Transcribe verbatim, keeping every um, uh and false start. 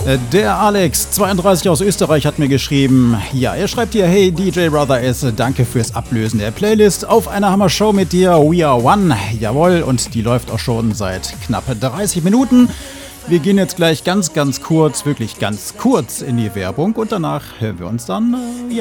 Der Alex, zweiunddreißig aus Österreich, hat mir geschrieben, ja, er schreibt hier, hey D J Brother S, danke fürs Ablösen der Playlist auf einer Hammer-Show mit dir, We Are One, jawohl, und die läuft auch schon seit knapp dreißig Minuten. Wir gehen jetzt gleich ganz, ganz kurz, wirklich ganz kurz in die Werbung und danach hören wir uns dann, äh, ja,